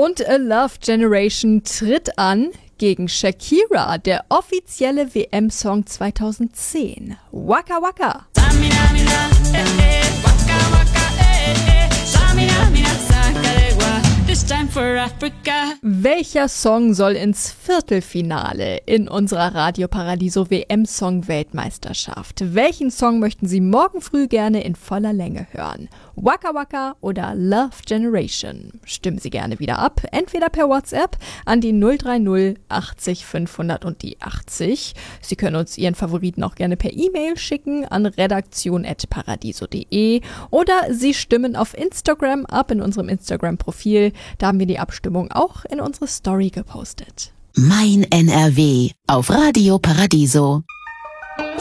Und A Love Generation tritt an gegen Shakira, der offizielle WM-Song 2010. Waka Waka. Welcher Song soll ins Viertelfinale in unserer Radio Paradiso WM-Song-Weltmeisterschaft? Welchen Song möchten Sie morgen früh gerne in voller Länge hören? Waka Waka oder Love Generation? Stimmen Sie gerne wieder ab, entweder per WhatsApp an die 030 80 500 und die 80. Sie können uns Ihren Favoriten auch gerne per E-Mail schicken an redaktion@paradiso.de oder Sie stimmen auf Instagram ab in unserem Instagram-Profil. Da haben wir die Abstimmung auch in unsere Story gepostet. Mein NRW auf Radio Paradiso.